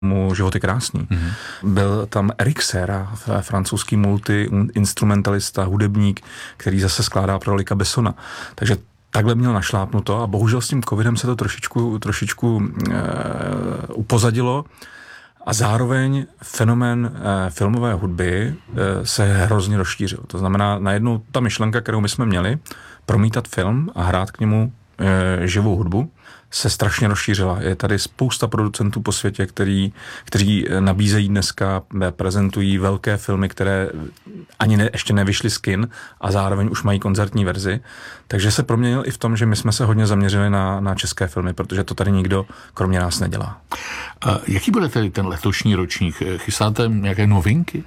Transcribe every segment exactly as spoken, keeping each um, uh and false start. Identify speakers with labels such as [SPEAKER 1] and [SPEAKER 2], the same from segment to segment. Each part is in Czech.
[SPEAKER 1] filmu Život je krásný. Mm-hmm. Byl tam Eric Serra, francouzský multi-instrumentalista, hudebník, který zase skládá pro Luca Bessona. Takže takhle měl našlápnuto a bohužel s tím covidem se to trošičku, trošičku e, upozadilo a zároveň fenomén e, filmové hudby e, se hrozně rozšířil. To znamená, najednou ta myšlenka, kterou my jsme měli, promítat film a hrát k němu e, živou hudbu, se strašně rozšířila. Je tady spousta producentů po světě, který, kteří nabízejí dneska, prezentují velké filmy, které ani ne, ještě nevyšly z kin a zároveň už mají koncertní verzi. Takže se proměnil i v tom, že my jsme se hodně zaměřili na, na české filmy, protože to tady nikdo kromě nás nedělá.
[SPEAKER 2] A jaký bude tedy ten letošní ročník? Chystáte nějaké novinky?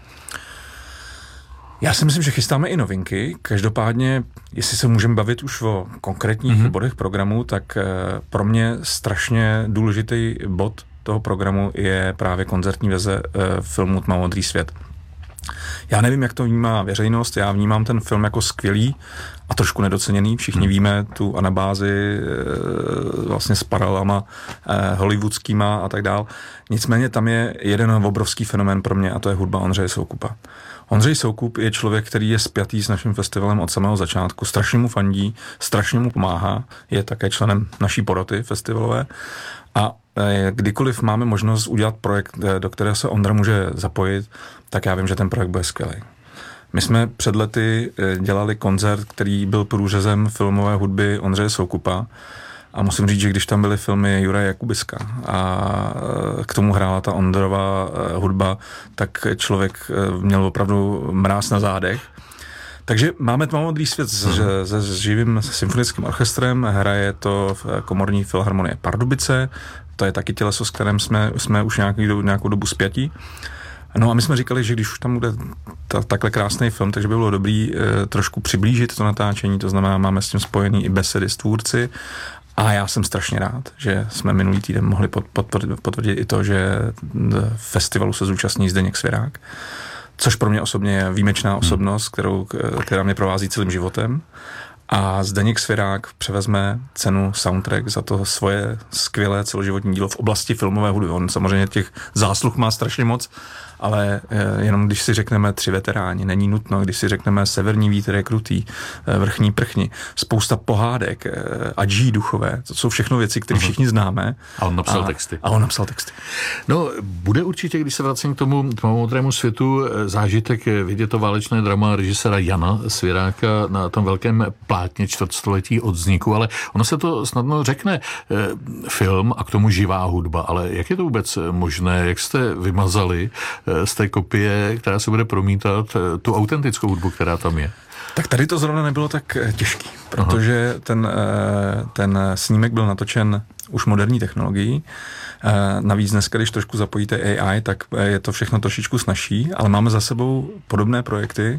[SPEAKER 1] Já si myslím, že chystáme i novinky. Každopádně, jestli se můžeme bavit už o konkrétních mm-hmm. bodech programu, tak pro mě strašně důležitý bod toho programu je právě koncertní verze filmu Tmavomodrý svět. Já nevím, jak to vnímá veřejnost, já vnímám ten film jako skvělý a trošku nedoceněný. Všichni hmm. víme tu anabázi vlastně s paralelama hollywoodskýma a tak dál. Nicméně tam je jeden obrovský fenomén pro mě a to je hudba Ondřeje Soukupa. Ondřej Soukup je člověk, který je spjatý s naším festivalem od samého začátku, strašně mu fandí, strašně mu pomáhá, je také členem naší poroty festivalové a kdykoliv máme možnost udělat projekt, do kterého se Ondra může zapojit, tak já vím, že ten projekt bude skvělý. My jsme před lety dělali koncert, který byl průřezem filmové hudby Ondřeje Soukupa a musím říct, že když tam byly filmy Juraje Jakubiska a k tomu hrála ta Ondrova hudba, tak člověk měl opravdu mráz na zádech. Takže máme Tmavomodrý svět se s živým symfonickým orchestrem, hraje to v komorní filharmonie Pardubice, to je taky těleso, s kterým jsme, jsme už nějakou, nějakou dobu spjatí. No a my jsme říkali, že když už tam bude ta, takhle krásný film, takže by bylo dobrý e, trošku přiblížit to natáčení, to znamená, máme s tím spojený i besedy s tvůrci a já jsem strašně rád, že jsme minulý týden mohli potvrdit, potvrdit i to, že v festivalu se zúčastní Zdeněk Svěrák, což pro mě osobně je výjimečná osobnost, kterou, která mě provází celým životem. A Zdeněk Svěrák převezme cenu soundtrack za to svoje skvělé celoživotní dílo v oblasti filmové hudby. On samozřejmě těch zásluh má strašně moc, ale jenom když si řekneme Tři veteráni, není nutno, když si řekneme Severní vítr je krutý, Vrchní prchni, spousta pohádek, Adží duchové, to jsou všechno věci, které všichni známe.
[SPEAKER 2] A on napsal a, texty.
[SPEAKER 1] A on napsal texty.
[SPEAKER 2] No, bude určitě, když se vracím k tomu Tmavomodrému světu, zážitek vidět to válečné drama režiséra Jana Svěráka na tom velkém plátně čtvrtstoletí od vzniku, ale ono se to snadno řekne, film a k tomu živá hudba, ale jak je to vůbec možné, jak jste vymazali z té kopie, která se bude promítat, tu autentickou hudbu, která tam je?
[SPEAKER 1] Tak tady to zrovna nebylo tak těžký, protože ten, ten snímek byl natočen už moderní technologií. Navíc dneska, když trošku zapojíte A I, tak je to všechno trošičku snazší, ale máme za sebou podobné projekty,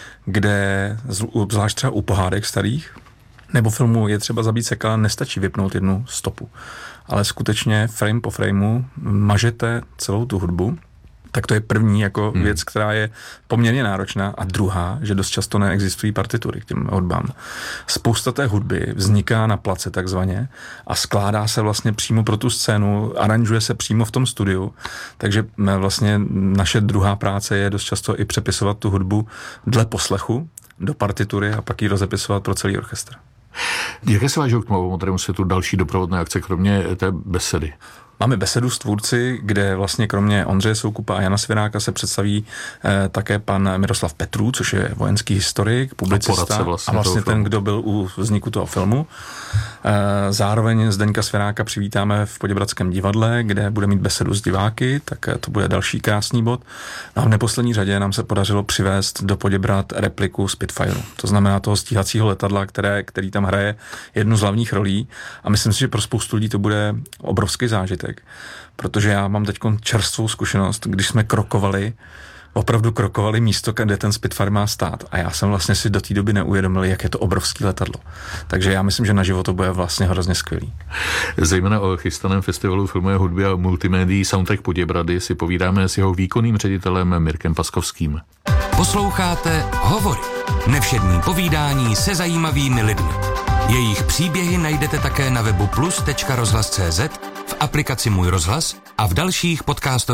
[SPEAKER 1] kde zvlášť třeba u pohádek starých nebo filmu Je třeba zabít sekala, nestačí vypnout jednu stopu, ale skutečně frame po frameu mažete celou tu hudbu. Tak to je první jako hmm. věc, která je poměrně náročná. A druhá, že dost často neexistují partitury k těm hudbám. Spousta té hudby vzniká na place takzvaně a skládá se vlastně přímo pro tu scénu, aranžuje se přímo v tom studiu. Takže vlastně naše druhá práce je dost často i přepisovat tu hudbu dle poslechu do partitury a pak ji rozepisovat pro celý orchestr.
[SPEAKER 2] Jaké se vážou k Tmavomodrému světu další doprovodné akce, kromě té besedy?
[SPEAKER 1] Máme besedu s tvůrci, kde vlastně kromě Ondřeje Soukupa a Jana Svěráka se představí eh, také pan Miroslav Petrů, což je vojenský historik, publicista a vlastně, a vlastně ten, kdo byl u vzniku toho filmu. Eh, zároveň Zdeňka Svěráka přivítáme v Poděbradském divadle, kde bude mít besedu s diváky, tak to bude další krásný bod. No a v neposlední řadě nám se podařilo přivést do Poděbrad repliku Spitfireu. To znamená toho stíhacího letadla, které, který tam hraje jednu z hlavních rolí a myslím si, že pro spoustu lidí to bude obrovský zážitek. Protože já mám teď čerstvou zkušenost, když jsme krokovali, opravdu krokovali místo, kde ten Spitfire má stát. A já jsem vlastně si do té doby neuvědomil, jak je to obrovský letadlo. Takže já myslím, že naživo to bude vlastně hrozně skvělý.
[SPEAKER 2] Zejména o chystaném festivalu filmové hudby a multimédií Soundtrack Poděbrady si povídáme s jeho výkonným ředitelem Mirkem Paskovským.
[SPEAKER 3] Posloucháte Hovory. Nevšední povídání se zajímavými lidmi. Jejich příběhy najdete také na webu plus tečka rozhlas tečka cé zet, v v aplikaci Můj rozhlas a v dalších podcastových